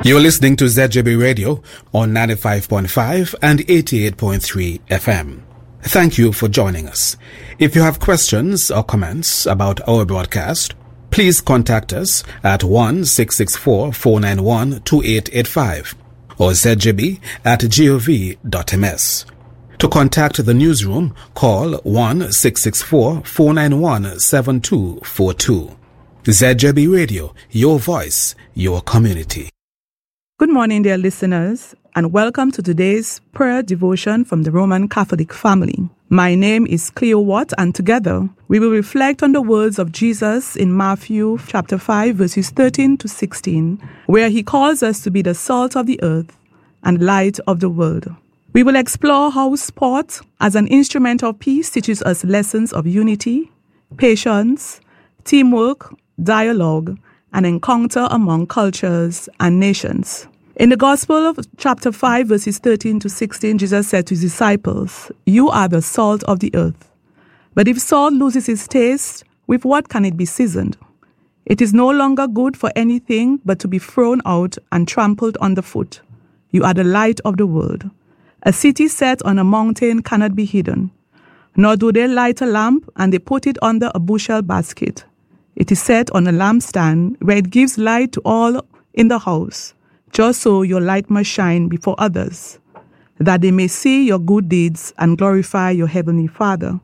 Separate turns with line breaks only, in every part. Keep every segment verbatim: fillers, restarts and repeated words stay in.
You're listening to Z J B Radio on ninety-five point five and eighty-eight point three F M. Thank you for joining us. If you have questions or comments about our broadcast, please contact us at one six six four, four nine one, two eight eight five or z j b at gov dot m s. To contact the newsroom, call one six six four, four nine one, seven two four two. Z J B Radio, your voice, your community.
Good morning, dear listeners, and welcome to today's prayer devotion from the Roman Catholic family. My name is Cleo Watt, and together we will reflect on the words of Jesus in Matthew chapter five, verses thirteen to sixteen, where he calls us to be the salt of the earth and light of the world. We will explore how sport, as an instrument of peace, teaches us lessons of unity, patience, teamwork, dialogue, and encounter among cultures and nations. In the Gospel of chapter five, verses thirteen to sixteen, Jesus said to his disciples, "You are the salt of the earth. But if salt loses its taste, with what can it be seasoned? It is no longer good for anything but to be thrown out and trampled underfoot. You are the light of the world. A city set on a mountain cannot be hidden. Nor do they light a lamp and they put it under a bushel basket. It is set on a lampstand where it gives light to all in the house. Just so your light must shine before others, that they may see your good deeds and glorify your heavenly Father."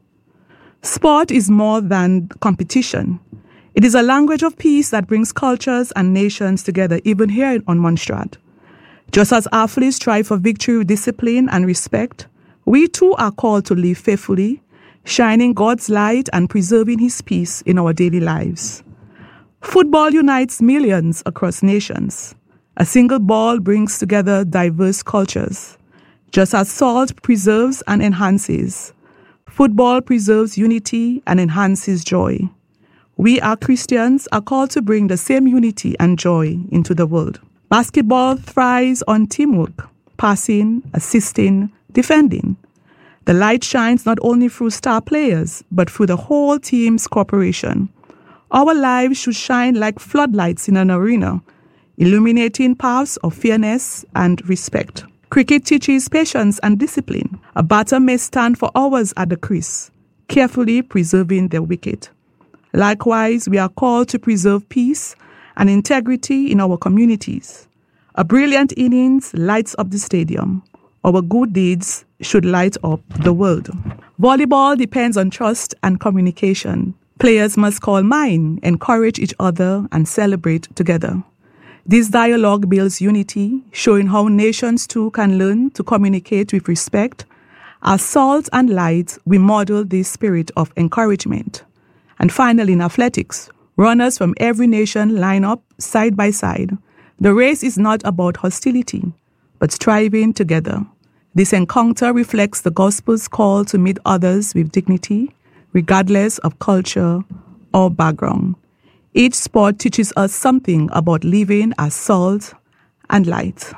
Sport is more than competition. It is a language of peace that brings cultures and nations together, even here on Montserrat. Just as athletes strive for victory with discipline and respect, we too are called to live faithfully, shining God's light and preserving His peace in our daily lives. Football unites millions across nations. A single ball brings together diverse cultures. Just as salt preserves and enhances, football preserves unity and enhances joy. We as Christians are called to bring the same unity and joy into the world. Basketball thrives on teamwork, passing, assisting, defending. The light shines not only through star players, but through the whole team's cooperation. Our lives should shine like floodlights in an arena, illuminating paths of fairness and respect. Cricket teaches patience and discipline. A batter may stand for hours at the crease, carefully preserving their wicket. Likewise, we are called to preserve peace and integrity in our communities. A brilliant innings lights up the stadium. Our good deeds should light up the world. Volleyball depends on trust and communication. Players must call mine, encourage each other, and celebrate together. This dialogue builds unity, showing how nations too can learn to communicate with respect. As salt and light, we model this spirit of encouragement. And finally, in athletics, runners from every nation line up side by side. The race is not about hostility, but striving together. This encounter reflects the gospel's call to meet others with dignity, regardless of culture or background. Each sport teaches us something about living as salt and light.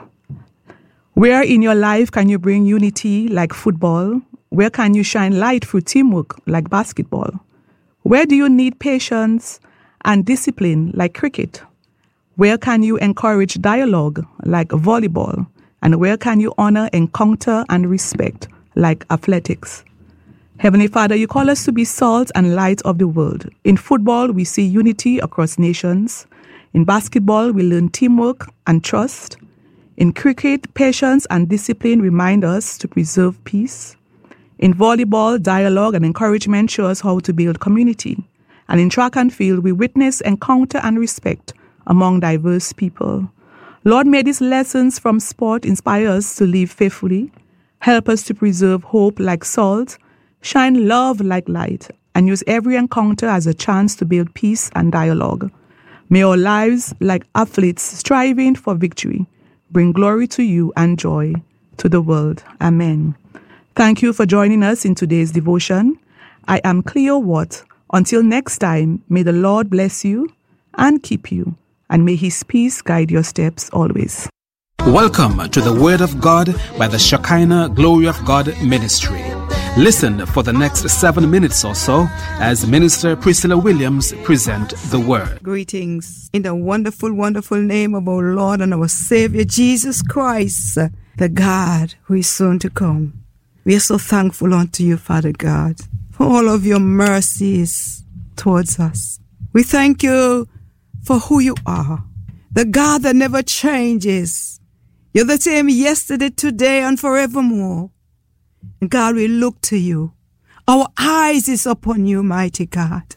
Where in your life can you bring unity like football? Where can you shine light through teamwork like basketball? Where do you need patience and discipline like cricket? Where can you encourage dialogue like volleyball? And where can you honor, encounter, and respect like athletics? Heavenly Father, you call us to be salt and light of the world. In football, we see unity across nations. In basketball, we learn teamwork and trust. In cricket, patience and discipline remind us to preserve peace. In volleyball, dialogue and encouragement show us how to build community. And in track and field, we witness encounter and respect among diverse people. Lord, may these lessons from sport inspire us to live faithfully, help us to preserve hope like salt, shine love like light, and use every encounter as a chance to build peace and dialogue. May our lives, like athletes striving for victory, bring glory to you and joy to the world. Amen. Thank you for joining us in today's devotion. I am Cleo Watt. Until next time, may the Lord bless you and keep you, and may His peace guide your steps always.
Welcome to the Word of God by the Shekinah Glory of God Ministry. Listen for the next seven minutes or so as Minister Priscilla Williams present the word.
Greetings in the wonderful, wonderful name of our Lord and our Savior Jesus Christ, the God who is soon to come. We are so thankful unto you, Father God, for all of your mercies towards us. We thank you for who you are, the God that never changes. You're the same yesterday, today, and forevermore. And God, we look to you. Our eyes is upon you, mighty God.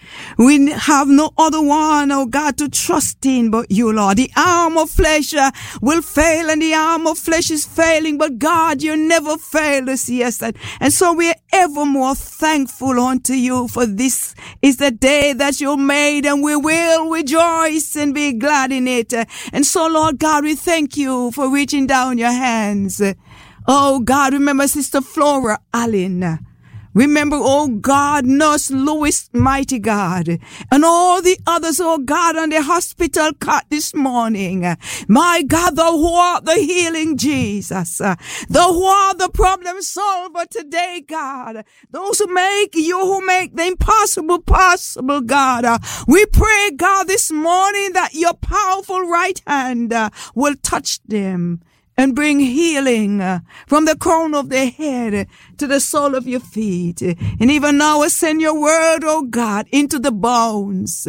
We have no other one, oh God, to trust in but you, Lord. The arm of flesh uh, will fail, and the arm of flesh is failing, but God, you never fail us, yes. And, and so we are ever more thankful unto you, for this is the day that you made, and we will rejoice and be glad in it. And so, Lord God, we thank you for reaching down your hands. Oh God, remember Sister Flora Allen. Remember, oh God, Nurse Lewis, mighty God, and all the others, oh God, on the hospital cot this morning. My God, thou who art the healing Jesus, thou who art the problem solver today, God, those who make you who make the impossible possible, God. We pray, God, this morning that your powerful right hand will touch them and bring healing uh, from the crown of their head to the sole of your feet. And even now, send your word, oh God, into the bones.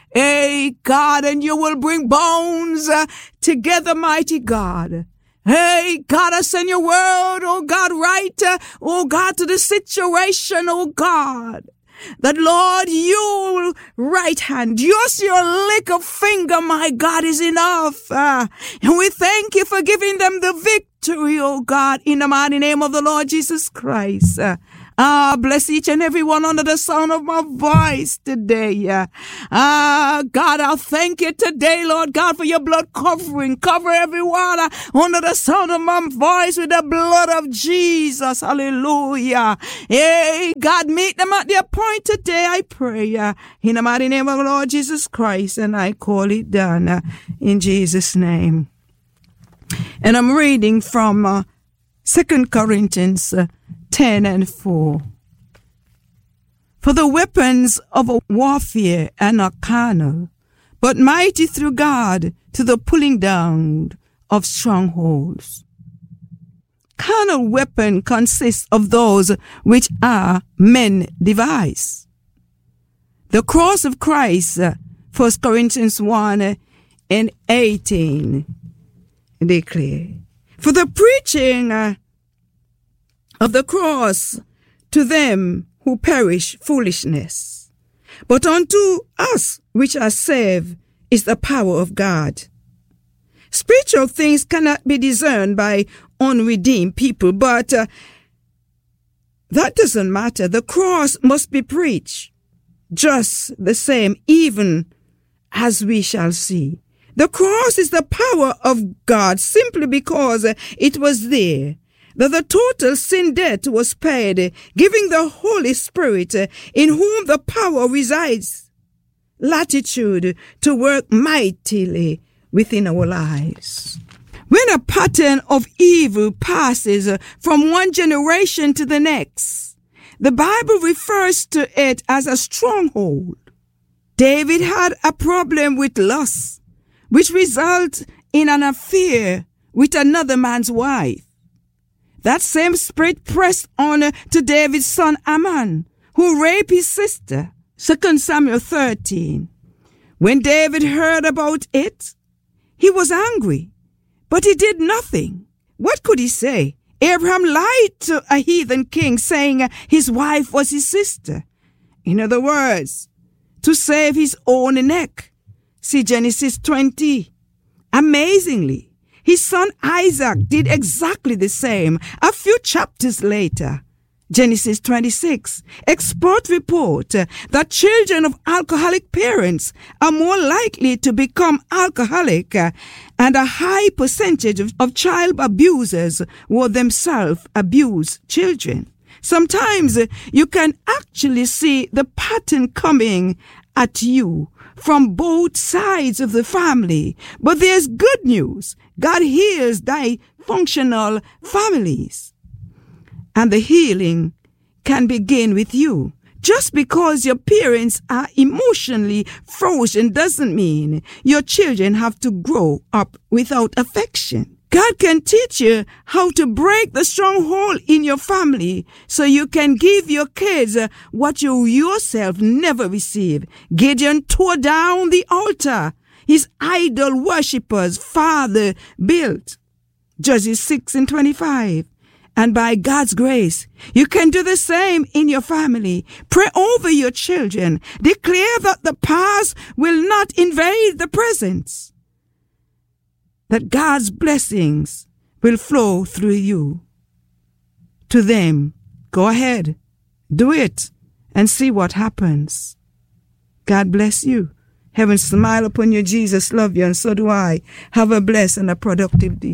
Hey, God, and you will bring bones uh, together, mighty God. Hey, God, I send your word, oh God, right, uh, oh God, to the situation, oh God. That, Lord, your right hand, just your lick of finger, my God, is enough. Uh, and we thank you for giving them the victory, oh God, in the mighty name of the Lord Jesus Christ. Uh, Ah, bless each and every one under the sound of my voice today. Ah, God, I thank you today, Lord God, for your blood covering. Cover everyone under the sound of my voice with the blood of Jesus. Hallelujah. Hey, God, meet them at their point today, I pray. In the mighty name of the Lord Jesus Christ, and I call it done in Jesus' name. And I'm reading from uh, Second Corinthians uh, ten and four. For the weapons of warfare are not carnal, but mighty through God to the pulling down of strongholds. Carnal weapon consists of those which are men devise. The cross of Christ, First Corinthians one and eighteen, declare. For the preaching uh, of the cross to them who perish foolishness, but unto us which are saved is the power of God. Spiritual things cannot be discerned by unredeemed people, but uh, that doesn't matter. The cross must be preached just the same, even as we shall see. The cross is the power of God simply because uh, it was there that the total sin debt was paid, giving the Holy Spirit, in whom the power resides, latitude to work mightily within our lives. When a pattern of evil passes from one generation to the next, the Bible refers to it as a stronghold. David had a problem with lust, which resulted in an affair with another man's wife. That same spirit pressed on to David's son Amnon, who raped his sister. Second Samuel thirteen. When David heard about it, he was angry, but he did nothing. What could he say? Abraham lied to a heathen king, saying his wife was his sister. In other words, to save his own neck. See Genesis twenty. Amazingly, his son Isaac did exactly the same. A few chapters later, Genesis twenty-six, experts report that children of alcoholic parents are more likely to become alcoholic, and a high percentage of, of child abusers will themselves abuse children. Sometimes you can actually see the pattern coming at you from both sides of the family. But there's good news. God heals dysfunctional families. And the healing can begin with you. Just because your parents are emotionally frozen doesn't mean your children have to grow up without affection. God can teach you how to break the stronghold in your family so you can give your kids what you yourself never received. Gideon tore down the altar his idol worshippers' father built. Judges six and twenty-five. And by God's grace, you can do the same in your family. Pray over your children. Declare that the past will not invade the present. That God's blessings will flow through you to them. Go ahead. Do it and see what happens. God bless you. Heaven smile upon you. Jesus love you, and so do I. Have a blessed and a productive day.